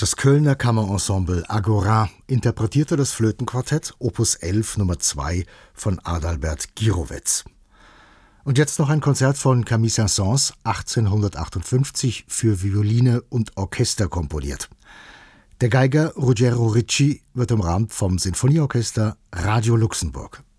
Das Kölner Kammerensemble Agora interpretierte das Flötenquartett Opus 11 Nummer 2 von Adalbert Gierowetz. Und jetzt noch ein Konzert von Camille Saint-Saëns, 1858 für Violine und Orchester komponiert. Der Geiger Ruggero Ricci wird umrahmt vom Sinfonieorchester Radio Luxemburg.